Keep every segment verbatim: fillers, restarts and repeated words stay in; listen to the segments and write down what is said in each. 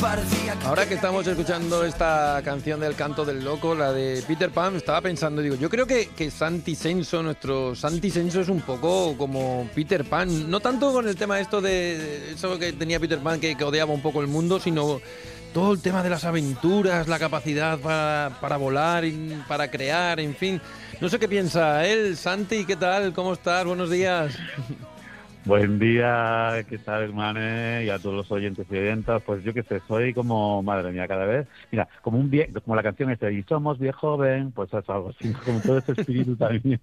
Ahora que estamos escuchando esta canción del Canto del Loco, la de Peter Pan, estaba pensando, digo, yo creo que, que Santi Senso, nuestro Santi Senso es un poco como Peter Pan, no tanto con el tema esto de, de eso que tenía Peter Pan, que, que odiaba un poco el mundo, sino todo el tema de las aventuras, la capacidad para, para volar, y para crear, en fin. No sé qué piensa él. Santi, ¿qué tal? ¿Cómo estás? Buenos días. Buen día, ¿qué tal, hermane? Y a todos los oyentes y oyentas, pues yo qué sé, soy como, madre mía, cada vez, mira, como un vie como la canción esta, y somos viejo joven, pues es algo así, como todo ese espíritu también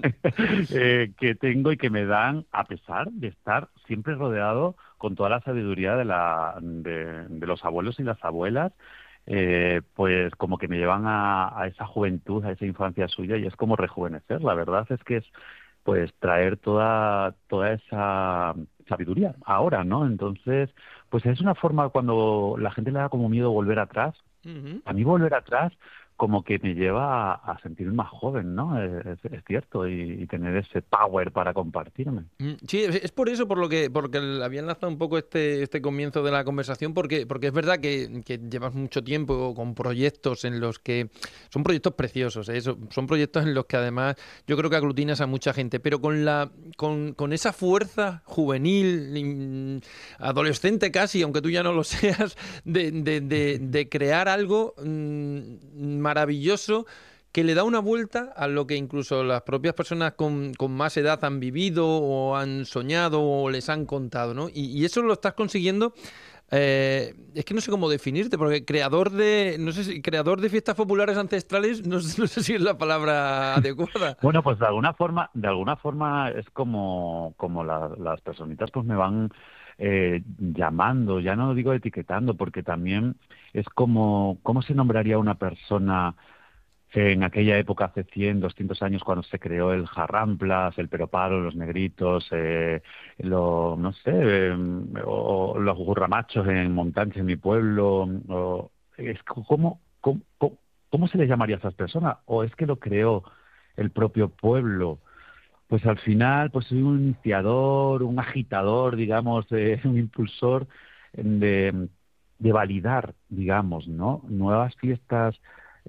eh, que tengo y que me dan, a pesar de estar siempre rodeado con toda la sabiduría de, la, de, de los abuelos y las abuelas, eh, pues como que me llevan a, a esa juventud, a esa infancia suya, y es como rejuvenecer. La verdad es que es pues traer toda toda esa sabiduría ahora, ¿no? Entonces, pues es una forma cuando la gente le da como miedo volver atrás. Uh-huh. A mí volver atrás como que me lleva a, a sentirme más joven, ¿no? Es, es cierto, y, y tener ese power para compartirme. Sí, es es por eso por lo que porque había enlazado un poco este este comienzo de la conversación, porque porque es verdad que, que llevas mucho tiempo con proyectos en los que son proyectos preciosos, ¿eh? Son, son proyectos en los que además yo creo que aglutinas a mucha gente, pero con la con, con esa fuerza juvenil, adolescente casi, aunque tú ya no lo seas, de, de, de, de crear algo mmm, maravilloso, que le da una vuelta a lo que incluso las propias personas con, con más edad han vivido o han soñado o les han contado, ¿no? Y, y eso lo estás consiguiendo. Eh, es que no sé cómo definirte, porque creador de, no sé si creador de fiestas populares ancestrales, no, sé- no sé si es la palabra adecuada. Bueno, pues de alguna forma, de alguna forma es como, como la- las personitas pues me van eh, llamando, ya no digo etiquetando, porque también es como, ¿cómo se nombraría una persona en aquella época, hace cien, doscientos años, cuando se creó el jarramplas, el peroparo, los negritos, eh, lo, no sé, eh, o, o los gurramachos en Montanche, en mi pueblo? O, es ¿cómo, cómo, cómo, cómo se les llamaría a esas personas? ¿O es que lo creó el propio pueblo? Pues al final, pues soy un iniciador, un agitador, digamos, eh, un impulsor de, de validar, digamos, ¿no? Nuevas fiestas,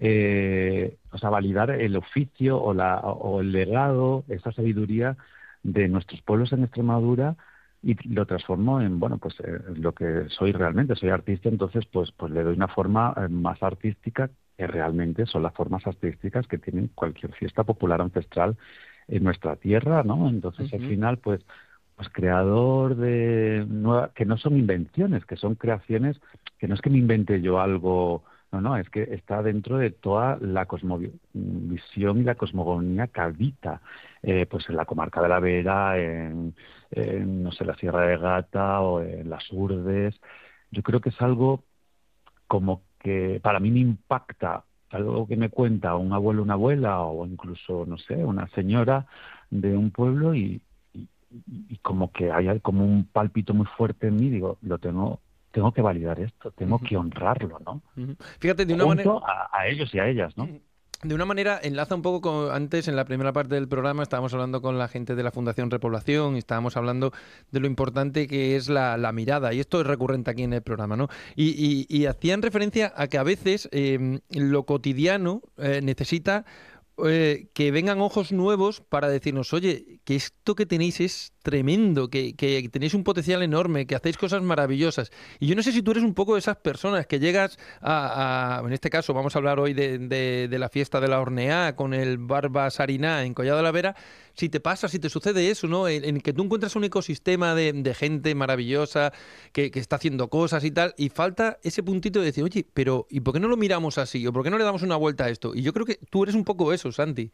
eh, o sea, validar el oficio o, la, o el legado, esa sabiduría de nuestros pueblos en Extremadura, y lo transformo en, bueno, pues eh, lo que soy realmente. Soy artista, entonces pues, pues le doy una forma eh, más artística, que realmente son las formas artísticas que tienen cualquier fiesta popular ancestral en nuestra tierra, ¿no? Entonces, al Ujú. final, pues, pues creador de nueva, que no son invenciones, que son creaciones, que no es que me invente yo algo, no, no, es que está dentro de toda la cosmovisión y la cosmogonía que habita, eh, pues en la comarca de la Vera, en, en, no sé, la Sierra de Gata o en las Urdes. Yo creo que es algo como que para mí me impacta algo que me cuenta un abuelo, una abuela, o incluso, no sé, una señora de un pueblo, y, y, y como que hay como un pálpito muy fuerte en mí. Digo, lo tengo, tengo que validar esto, tengo Ujú. que honrarlo, ¿no? Ujú. Fíjate, de una manera, Junto a, a ellos y a ellas, ¿no? de una manera enlaza un poco con antes en la primera parte del programa estábamos hablando con la gente de la Fundación Repoblación y estábamos hablando de lo importante que es la, la mirada, y esto es recurrente aquí en el programa, ¿no? Y, y- y hacían referencia a que a veces eh, lo cotidiano eh, necesita eh, que vengan ojos nuevos para decirnos, oye, que esto que tenéis es tremendo, que, que tenéis un potencial enorme, que hacéis cosas maravillosas. Y yo no sé si tú eres un poco de esas personas que llegas a, a- en este caso vamos a hablar hoy de, de- de la fiesta de la Horneá con el Barba Sariná en Collado de la Vera, si te pasa, si te sucede eso, ¿no? En, en que tú encuentras un ecosistema de, de gente maravillosa que, que está haciendo cosas y tal, y falta ese puntito de decir, oye, pero ¿y por qué no lo miramos así? ¿O por qué no le damos una vuelta a esto? Y yo creo que tú eres un poco eso, Santi.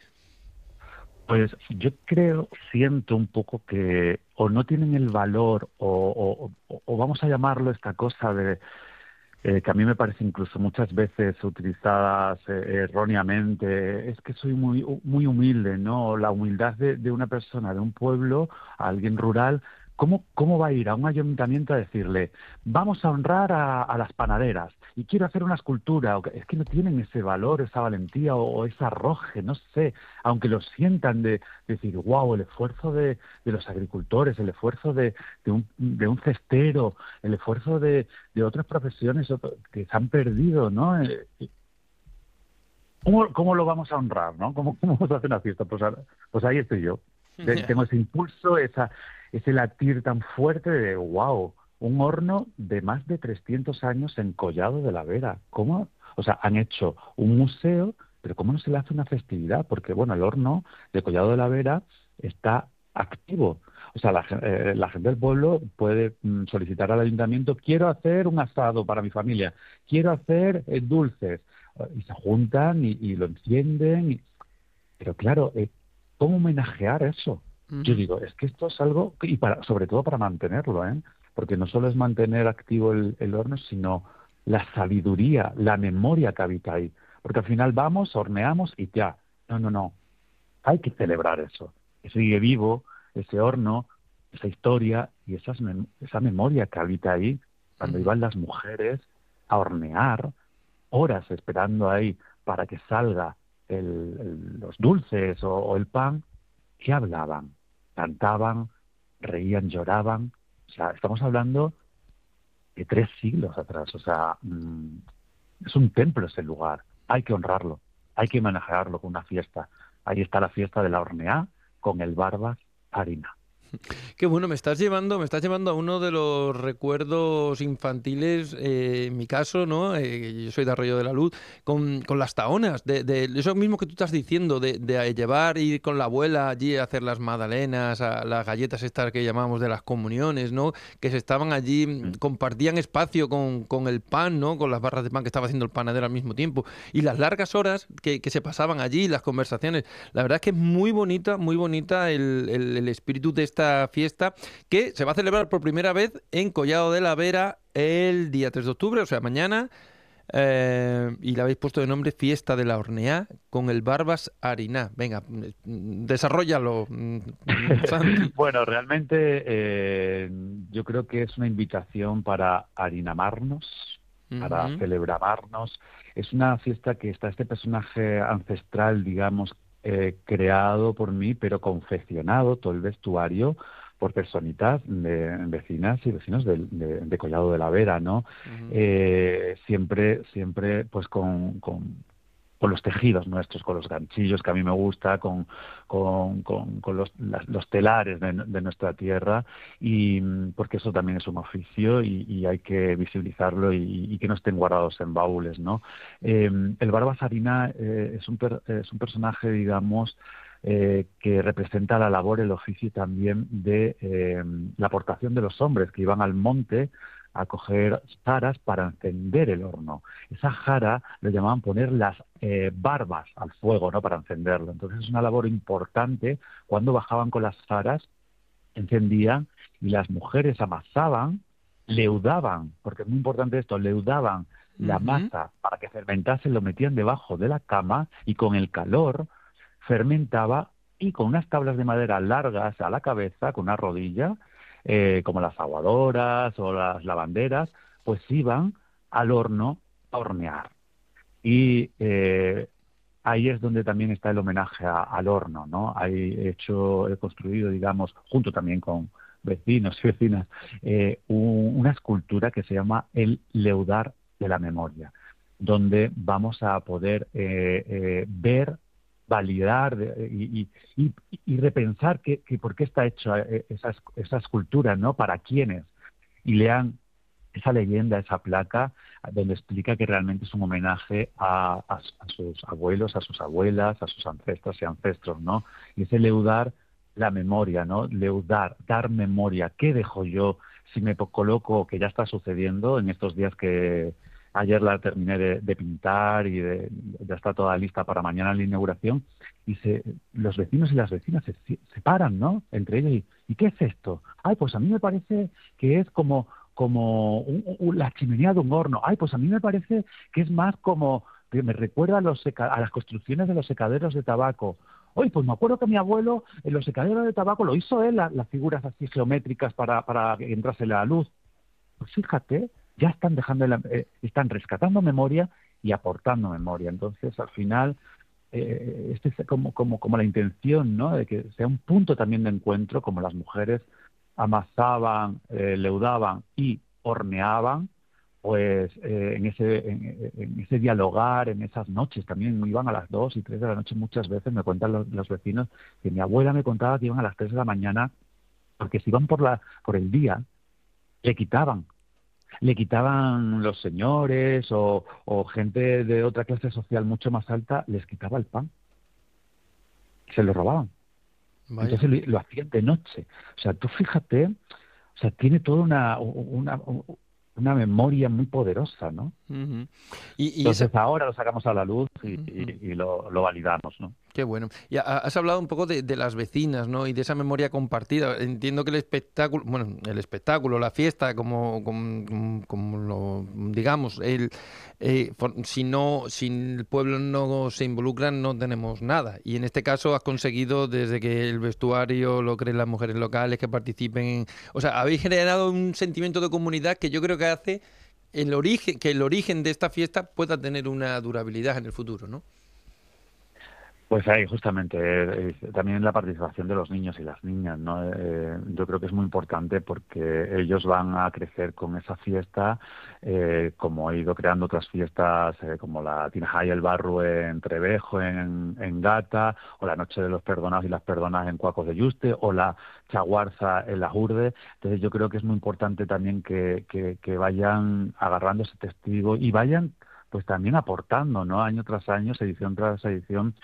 Pues yo creo, siento un poco que o no tienen el valor, o, o, o vamos a llamarlo esta cosa de eh, que a mí me parece incluso muchas veces utilizadas eh, erróneamente. Es que soy muy muy humilde, ¿no? La humildad de, de una persona, de un pueblo, alguien rural, ¿Cómo, ¿Cómo va a ir a un ayuntamiento a decirle, vamos a honrar a, a las panaderas y quiero hacer una escultura? O que- es que no tienen ese valor, esa valentía o, o ese arroje, no sé, aunque lo sientan de, decir, wow, el esfuerzo de, de los agricultores, el esfuerzo de, de, un, de un cestero, el esfuerzo de, de otras profesiones otro- que se han perdido, ¿no? Eh, ¿Cómo, ¿Cómo lo vamos a honrar, no? ¿Cómo, cómo vamos a hacer una fiesta? Pues, ahora- pues ahí estoy yo. De- tengo ese impulso, esa, ese latir tan fuerte de, wow, un horno de más de trescientos años en Collado de la Vera. ¿Cómo? O sea, han hecho un museo, pero ¿cómo no se le hace una festividad? Porque, bueno, el horno de Collado de la Vera está activo. O sea, la, gen- eh, la gente del pueblo puede mm, solicitar al ayuntamiento, quiero hacer un asado para mi familia, quiero hacer eh, dulces, y se juntan y, y lo encienden. y- Pero claro, eh, ¿cómo homenajear eso? Yo Ujú. digo, es que esto es algo, que- y para, sobre todo para mantenerlo, ¿eh? Porque no solo es mantener activo el, el horno, sino la sabiduría, la memoria que habita ahí. Porque al final vamos, horneamos y ya. No, no, no. Hay que celebrar eso. Que sigue vivo ese horno, esa historia y esas mem- esa memoria que habita ahí cuando Ujú. iban las mujeres a hornear horas esperando ahí para que salga el- el- los dulces o, o el pan, ¿qué hablaban? Cantaban, reían, lloraban. O sea, estamos hablando de tres siglos atrás. O sea, mm, es un templo ese lugar. Hay que honrarlo, hay que manejarlo con una fiesta. Ahí está la fiesta de la horneá con el Barbas Harina. Qué bueno, me estás llevando, me estás llevando a uno de los recuerdos infantiles, eh, en mi caso, ¿no? Eh, yo soy de Arroyo de la Luz, con, con las taonas, de, de eso mismo que tú estás diciendo, de, de llevar, ir con la abuela allí a hacer las magdalenas, a las galletas estas que llamamos de las comuniones, ¿no? Que se estaban allí, mm, Mm. compartían espacio con, con el pan, ¿no? Con las barras de pan que estaba haciendo el panadero al mismo tiempo. Y las largas horas que, que se pasaban allí, las conversaciones. La verdad es que es muy bonita, muy bonita el, el- el espíritu de esta fiesta que se va a celebrar por primera vez en Collado de la Vera el día tres de octubre, o sea, mañana. Eh, y le habéis puesto de nombre Fiesta de la Horneá con el Barbas Hariná. Venga, mm, desarrollalo, mm, mm, Santi. Bueno, realmente eh, yo creo que es una invitación para harinamarnos, para Ujú, celebramarnos. Es una fiesta que está este personaje ancestral, digamos, eh, creado por mí, pero confeccionado todo el vestuario por personitas de vecinas y vecinos del- de, de Collado de la Vera, ¿no? ujú. Eh, siempre, siempre, pues con, con con los tejidos nuestros, con los ganchillos que a mí me gusta, con, con, con, con los, las- los telares de, de nuestra tierra, y mm, porque eso también es un oficio y, y hay que visibilizarlo y, y que no estén guardados en baúles, ¿no? Eh, el Barba Sarina eh, es, un per- es un personaje, digamos, eh, que representa la labor, el oficio también de eh, la aportación de los hombres que iban al monte a coger zaras para encender el horno. Esa jara lo llamaban poner las eh, barbas al fuego, ¿no? Para encenderlo. Entonces es una labor importante. Cuando bajaban con las zaras, encendían y las mujeres amasaban, leudaban, porque es muy importante esto, leudaban la Ujú, masa para que fermentase, lo metían debajo de la cama y con el calor fermentaba y con unas tablas de madera largas a la cabeza, con una rodilla, eh, como las aguadoras o las lavanderas, pues iban al horno a hornear. Y eh, ahí es donde también está el homenaje a- al horno, ¿no? Ahí he hecho, he construido, digamos, junto también con vecinos y vecinas, eh, un- una escultura que se llama el Leudar de la Memoria, donde vamos a poder eh, eh, ver, validar de- y, y- y- y repensar que, que por qué está hecha eh, esa, es- esa escultura, ¿no? Para quiénes. Y lean esa leyenda, esa placa, donde explica que realmente es un homenaje a, a- a sus abuelos, a sus abuelas, a sus ancestros y ancestros, ¿no? Y ese leudar la memoria, ¿no? Leudar, dar memoria. ¿Qué dejo yo si me po- coloco, que ya está sucediendo en estos días que ayer la terminé de, de pintar y de- ya está toda lista para mañana la inauguración? Y se, los vecinos y las vecinas se, se paran, ¿no? Entre ellos. Y, ¿y qué es esto? Ay, pues a mí me parece que es como como un- un- la chimenea de un horno. Ay, pues a mí me parece que es más como, que me recuerda a, los seca- a las construcciones de los secaderos de tabaco. Oye, pues me acuerdo que mi abuelo en los secaderos de tabaco lo hizo él, la- las figuras así geométricas para, para que entrase la luz. Pues fíjate, ya están dejando, la- eh, están rescatando memoria y aportando memoria. Entonces, al final, eh, este es como, como, como la intención, ¿no? De que sea un punto también de encuentro, como las mujeres amasaban, eh, leudaban y horneaban, pues eh, en ese en, en ese dialogar, en esas noches también iban a las dos y tres de la noche muchas veces, me cuentan los, los vecinos, que mi abuela me contaba que iban a las tres de la mañana, porque si iban por la por el día, le quitaban le quitaban los señores o, o gente de otra clase social mucho más alta, les quitaba el pan, se lo robaban. Vaya. Entonces lo, lo hacían de noche. O sea, tú fíjate, o sea, tiene toda una, una, una memoria muy poderosa, ¿no? Ujú. Y, y esa... Entonces ahora lo sacamos a la luz y, Ujú. y- y lo, lo validamos, ¿no? Qué bueno. Y ha- has hablado un poco de, de las vecinas, ¿no? Y de esa memoria compartida. Entiendo que el espectáculo, bueno, el espectáculo, la fiesta, como, como, como- como lo digamos, el, eh, for- si no, si el pueblo no se involucra, no tenemos nada. Y en este caso has conseguido desde que el vestuario lo creen las mujeres locales que participen. en- O sea, habéis generado un sentimiento de comunidad que yo creo que hace el origen, que el origen de esta fiesta pueda tener una durabilidad en el futuro, ¿no? Pues ahí, justamente, eh, eh, también la participación de los niños y las niñas, ¿no? Eh, yo creo que es muy importante porque ellos van a crecer con esa fiesta, eh, como he ido creando otras fiestas, eh, como la Tinajay el Barro en Trevejo, en, en Gata, o la Noche de los Perdonados y las Perdonas en Cuacos de Yuste, o la Chaguarza en la Urde. Entonces yo creo que es muy importante también que, que, que vayan agarrando ese testigo y vayan pues también aportando, ¿no? Año tras año, edición tras edición,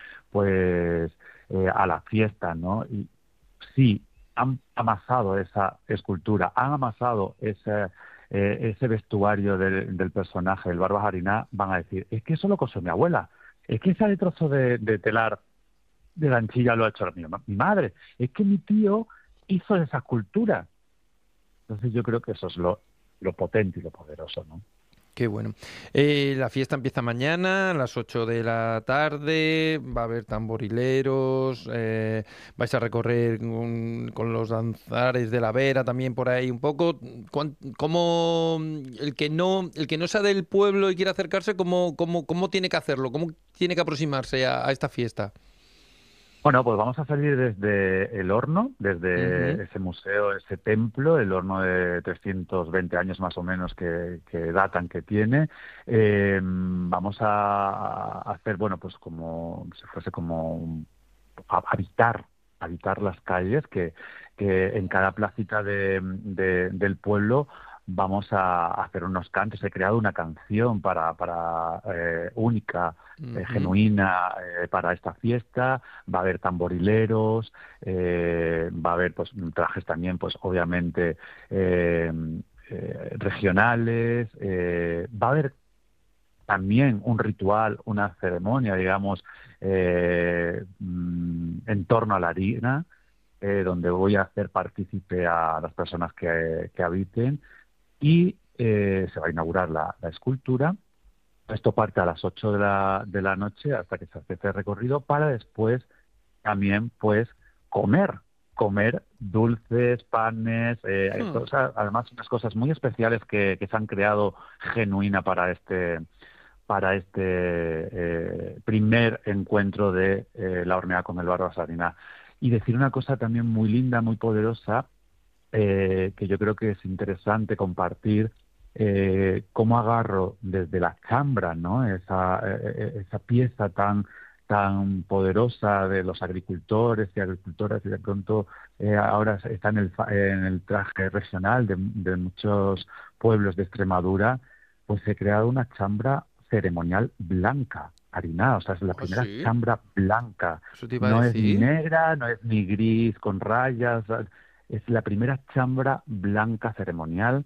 pues eh, a la fiesta, ¿no? Y sí, han amasado esa escultura, han amasado ese, eh, ese vestuario del, del personaje, el Barba Hariná, van a decir, es que eso lo cosió mi abuela, es que ese trozo de, de telar de lanchilla lo ha hecho mi, mi madre, es que mi tío hizo esa escultura. Entonces yo creo que eso es lo, lo potente y lo poderoso, ¿no? Qué bueno. Eh, la fiesta empieza mañana a las ocho de la tarde, va a haber tamborileros, eh, vais a recorrer con, con los danzares de la Vera también por ahí un poco. Cuán- ¿Cómo el que no, el que no sea del pueblo y quiera acercarse, cómo, cómo, cómo tiene que hacerlo? ¿Cómo tiene que aproximarse a, a esta fiesta? Bueno, pues vamos a salir desde el horno, Ujú. desde ese museo, ese templo, el horno de trescientos veinte años más o menos que, que datan que tiene. Eh, vamos a, a hacer, bueno, pues como si fuese como un- a- habitar, habitar las calles, que, que en cada placita de, de- del pueblo vamos a hacer unos cantos. He creado una canción para, para eh, única, eh, Ujú. genuina, eh, para esta fiesta. Va a haber tamborileros, eh, va a haber pues trajes también, pues obviamente eh, eh, regionales, eh, va a haber también un ritual, una ceremonia, digamos, eh, mm, en torno a la harina, eh, donde voy a hacer partícipe a las personas que, que habiten y eh, se va a inaugurar la, la escultura. Esto parte a las ocho de la, de la noche hasta que se hace ese recorrido para después también pues comer, comer dulces, panes, eh, Hmm. cosas, además unas cosas muy especiales que, que se han creado genuina para este para este eh, primer encuentro de eh, la horneada con el barro Sarina. Y decir una cosa también muy linda, muy poderosa, eh, que yo creo que es interesante compartir, eh, cómo agarro desde la chambra, ¿no? Esa, eh, esa pieza tan tan poderosa de los agricultores y agricultoras y de pronto eh, ahora está en el, fa- en el traje regional de, de muchos pueblos de Extremadura, pues he creado una chambra ceremonial blanca, harinada, o sea, es la ¿Ah, primera sí? chambra blanca. Eso te iba a No es ni decir. negra, no es ni gris con rayas, es la primera chambra blanca ceremonial.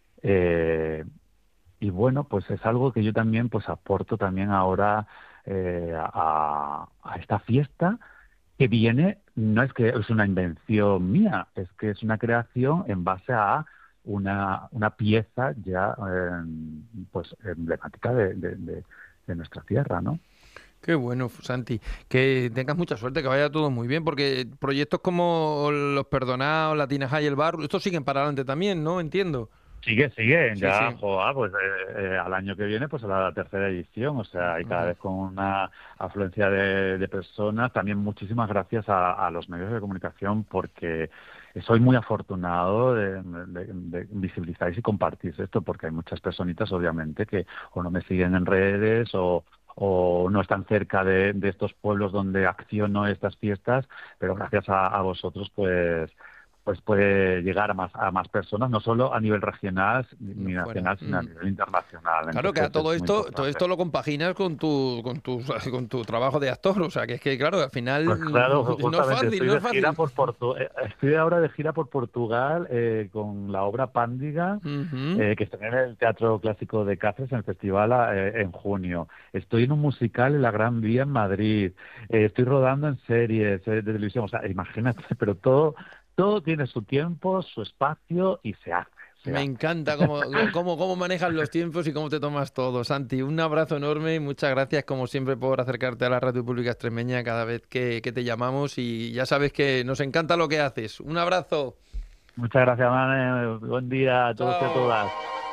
eh, y bueno, pues es algo que yo también pues aporto también ahora eh, a, a esta fiesta que viene, no es que es una invención mía, es que es una creación en base a una, una pieza ya eh, pues emblemática de, de, de, de nuestra tierra, ¿no? Qué bueno, Santi. Que tengas mucha suerte, que vaya todo muy bien, porque proyectos como Los Perdonados, La Tinaja y el Bar, estos siguen para adelante también, ¿no? Entiendo. Sigue, sigue, Sí, ya, sí. joa, pues eh, eh, al año que viene, pues a la tercera edición, o sea, y cada Ujú. vez con una afluencia de, de personas. También muchísimas gracias a, a los medios de comunicación, porque soy muy afortunado de, de, de visibilizáis y compartís esto, porque hay muchas personitas, obviamente, que o no me siguen en redes o o no están cerca de, de estos pueblos donde acciono estas fiestas, pero gracias a, a vosotros, pues pues puede llegar a más a más personas, no solo a nivel regional No ni fuera. nacional, sino a Mm. nivel internacional. Claro que Entonces a todo es muy esto, todo importante. esto lo compaginas con tu, con tu, con tu trabajo de actor, o sea, que es que claro, al Pues final claro, mm, no es justamente fácil, estoy no es de gira fácil. por Portu eh, estoy ahora de gira por Portugal eh, con la obra Pándiga, Ujú. eh, que está en el Teatro Clásico de Cáceres, en el festival eh, en junio. Estoy en un musical en la Gran Vía en Madrid. Eh, estoy rodando en series eh, de televisión. O sea, imagínate, pero todo, todo tiene su tiempo, su espacio y se hace, se Me hace. encanta cómo, cómo, cómo manejas los tiempos y cómo te tomas todo. Santi, un abrazo enorme y muchas gracias como siempre por acercarte a la Radio Pública Extremeña cada vez que, que te llamamos y ya sabes que nos encanta lo que haces. Un abrazo. Muchas gracias, Mane. Buen día a todos y a Chao. todas.